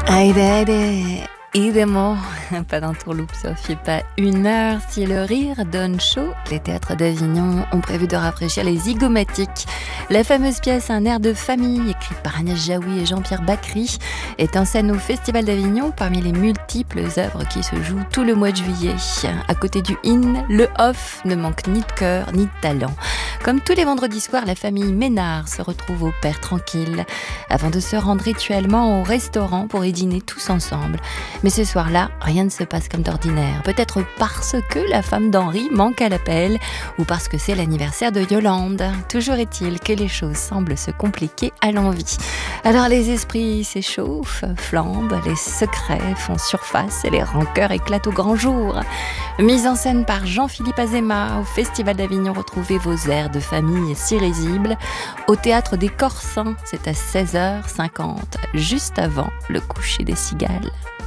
Haydi haydi, idemo. Pas d'entourloupe, ça fait pas une heure. Si le rire donne chaud, les théâtres d'Avignon ont prévu de rafraîchir les zygomatiques. La fameuse pièce Un air de famille, écrite par Agnès Jaoui et Jean-Pierre Bacry, est en scène au Festival d'Avignon parmi les multiples œuvres qui se jouent tout le mois de juillet. À côté du in, le off ne manque ni de cœur ni de talent. Comme tous les vendredis soirs, la famille Ménard se retrouve au Père Tranquille avant de se rendre rituellement au restaurant pour y dîner tous ensemble. Mais ce soir-là, rien ne se passe comme d'ordinaire. Peut-être parce que la femme d'Henri manque à l'appel ou parce que c'est l'anniversaire de Yolande. Toujours est-il que les choses semblent se compliquer à l'envi. Alors les esprits s'échauffent, flambent, les secrets font surface et les rancœurs éclatent au grand jour. Mise en scène par Jean-Philippe Azéma, au Festival d'Avignon, retrouvez vos airs de famille si risibles. Au Théâtre des Corsins, c'est à 16h50, juste avant le coucher des cigales.